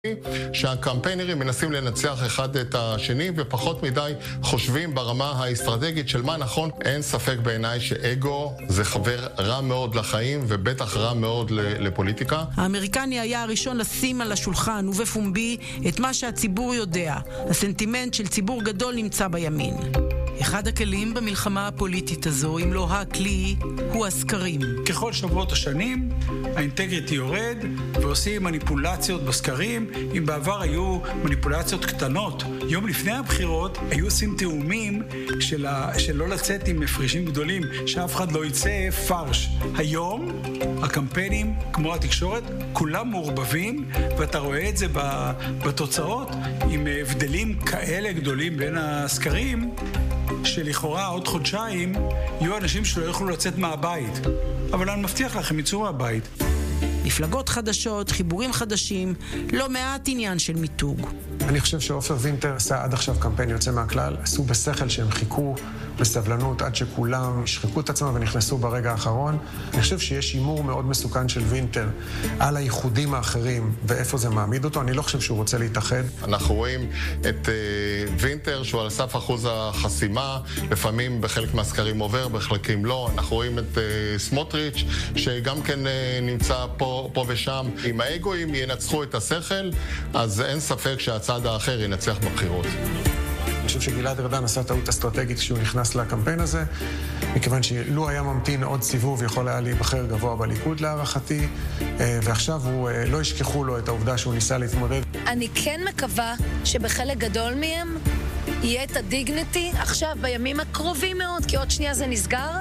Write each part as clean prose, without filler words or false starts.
שהקמפיינרים מנסים לנצח אחד את השני ופחות מדי חושבים ברמה האסטרטגית של מה נכון. אין ספק בעיניי שאגו זה חבר רע מאוד לחיים ובטח רע מאוד לפוליטיקה. האמריקני היה הראשון לשים על השולחן ובפומבי את מה שהציבור יודע. הסנטימנט של ציבור גדול נמצא בימין. אחד הכלים במלחמה הפוליטית הזו, אם לא הכלי, הוא הסקרים. ככל שבועות השנים, האינטגריטי יורד ועושים מניפולציות בסקרים. אם בעבר היו מניפולציות קטנות, יום לפני הבחירות היו עושים תאומים שלא לצאת עם מפרישים גדולים, שאף אחד לא יצא פרש. היום, הקמפיינים, כמו התקשורת, כולם מעורבבים, ואתה רואה את זה בתוצאות, עם הבדלים כאלה גדולים בין הסקרים, שלכאורה עוד חודשיים יהיו אנשים שלא יוכלו לצאת מהבית. אבל אני מבטיח לכם, יצאו מהבית. מפלגות חדשות, חיבורים חדשים, לא מעט עניין של מיתוג. אני חושב שעופר וינטר עשה עד עכשיו קמפיין יוצא מהכלל, עשו בשכל שהם חיכו בסבלנות עד שכולם שחיקו את עצמם ונכנסו ברגע האחרון. אני חושב שיש אימור מאוד מסוכן של וינטר על הייחודים האחרים ואיפה זה מעמיד אותו. אני לא חושב שהוא רוצה להתאחד. אנחנו רואים את וינטר שהוא על סף אחוז החסימה, לפעמים בחלק מהסקרים עובר, בחלקים לא. אנחנו רואים את סמוטריץ' שגם כן נמצא פה ושם. אם האגואים ינצחו את השכל, אז אין ספק שהצד האחר ינצח בבחירות. אני חושב שגלעד ארדן עשה טעות אסטרטגית כשהוא נכנס לקמפיין הזה, מכיוון שלו היה ממתין עוד סיבוב, יכול היה להיבחר גבוה בליכוד להערכתי, ועכשיו לא ישכחו לו את העובדה שהוא ניסה להתמודד. אני כן מקווה שבחלק גדול מהם יהיה את הדיגניטי עכשיו בימים הקרובים מאוד, כי עוד שנייה זה נסגר,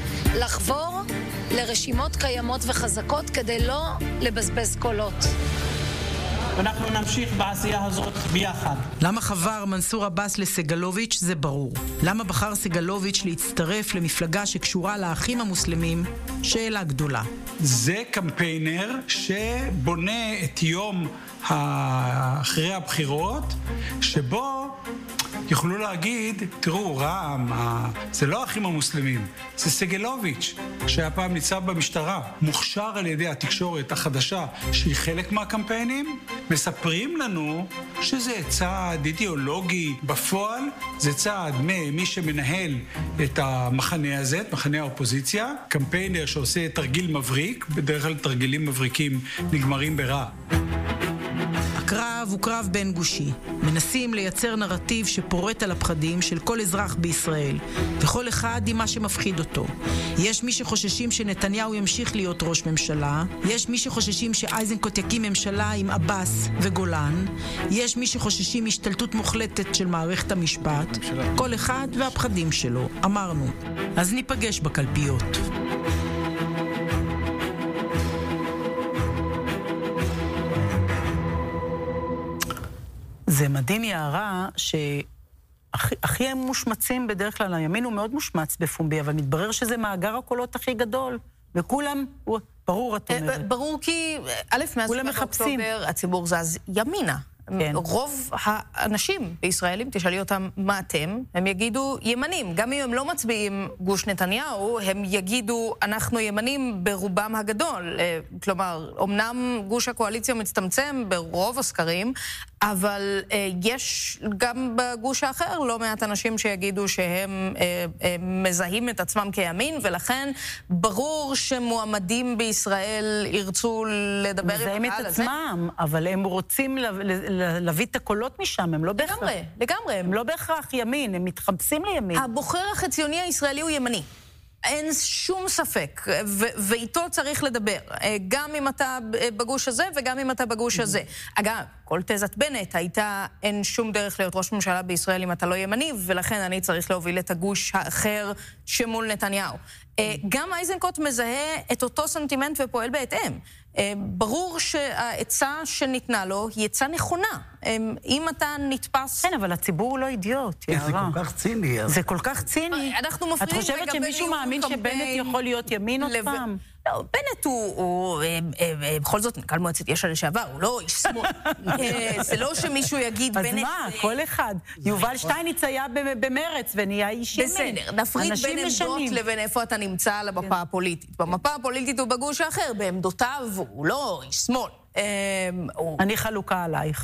לחבור לרשימות קיימות וחזקות כדי לא לבזבז קולות. ואנחנו נמשיך בעשייה הזאת ביחד. למה חבר מנסור עבאס לסגלוביץ' זה ברור. למה בחר סגלוביץ' להצטרף למפלגה שקשורה לאחים המוסלמים? שאלה גדולה. זה קמפיינר שבונה את יום אחרי הבחירות, שבו יוכלו להגיד, תראו, רע"מ, זה לא האחים המוסלמים, זה סגלוביץ' שהיה פעם ניצב במשטרה, מוכשר על ידי התקשורת החדשה שהיא חלק מהקמפיינים, מספרים לנו שזה צעד אידיאולוגי. בפועל זה צעד ממי שמנהל את המחנה הזה, את מחנה האופוזיציה, קמפיינר שעושה תרגיל מבריק, בדרך כלל תרגילים מבריקים נגמרים ברע. הקרב הוא קרב בין גושי. מנסים לייצר נרטיב שפורט על הפחדים של כל אזרח בישראל, וכל אחד עם מה שמפחיד אותו. יש מי שחוששים שנתניהו ימשיך להיות ראש ממשלה, יש מי שחוששים שאייזנקוט יקים ממשלה עם עבאס וגולן, יש מי שחוששים השתלטות מוחלטת של מערכת המשפט, כל אחד והפחדים שלו, אמרנו. אז ניפגש בקלפיות. זה מדהים יערה שהכי הם מושמצים בדרך כלל, הימין הוא מאוד מושמץ בפומבי, אבל מתברר שזה מאגר הקולות הכי גדול, וכולם, ברור את אומרת. ברור כי, א', מאז באוקטובר הציבור זז ימינה. כן. רוב האנשים בישראלים, תשאלי אותם מה אתם, הם יגידו ימנים. גם אם הם לא מצביעים גוש נתניהו, הם יגידו אנחנו ימנים ברובם הגדול. כלומר, אמנם גוש הקואליציה מצטמצם ברוב הסקרים, אבל יש גם בגוש האחר לא מעט אנשים שיגידו שהם מזהים את עצמם כימין, ולכן ברור שמועמדים בישראל ירצו לדבר עם מזהים את עצמם, אבל הם רוצים להביא את הקולות משם, הם לא בהכרח. לגמרי. הם לא בהכרח ימין, הם מתחפשים לימין. הבוחר החציוני הישראלי הוא ימני. אין שום ספק, ואיתו צריך לדבר. גם אם אתה בגוש הזה וגם אם אתה בגוש הזה. אגב, כל תזת בנט הייתה, אין שום דרך להיות ראש ממשלה בישראל אם אתה לא ימני, ולכן אני צריך להוביל את הגוש האחר שמול נתניהו. גם אייזנקוט מזהה את אותו סנטימנט ופועל בהתאם. ברור שהעצה שניתנה לו היא עצה נכונה. אם אתה נתפס... כן, אבל הציבור לא אידיוט, יערה. זה כל כך ציני. זה כל כך ציני. אנחנו מפריעים. את חושבת שמישהו מאמין שבנט יכול להיות ימין עוד פעם? לא, בנט הוא בכל זאת מנכ"ל מועצת יש"ע לשעבר, הוא לא איש שמאל. זה לא שמישהו יגיד בנט... אז מה, כל אחד. יובל שטייניץ היה במרץ ונהיה איש ימין. בסדר, נפריד בין עמדות לבין איפה אתה נמצא על המפה הפוליטית. במפה הפוליטית הוא בגוש האחר, בעמדותיו הוא לא איש שמאל. אני חלוקה עלייך.